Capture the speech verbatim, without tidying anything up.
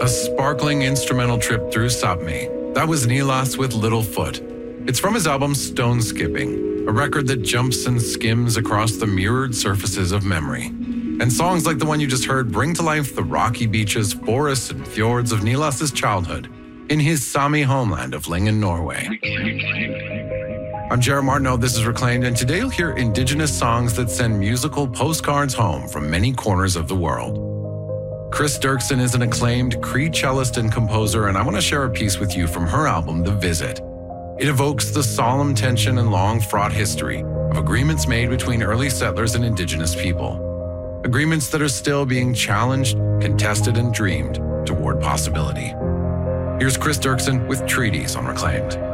A sparkling instrumental trip through Sapmi. That was Nilas with Littlefoot. It's from his album Stone Skipping, a record that jumps and skims across the mirrored surfaces of memory. And songs like the one you just heard bring to life the rocky beaches, forests, and fjords of Nilas's childhood in his Sami homeland of Lyngen, Norway. I'm Jared Martineau, this is Reclaimed, and today you'll hear indigenous songs that send musical postcards home from many corners of the world. Chris Dirksen is an acclaimed Cree cellist and composer, and I want to share a piece with you from her album, The Visit. It evokes the solemn tension and long-fraught history of agreements made between early settlers and indigenous people. Agreements that are still being challenged, contested, and dreamed toward possibility. Here's Chris Dirksen with Treaties on Reclaimed.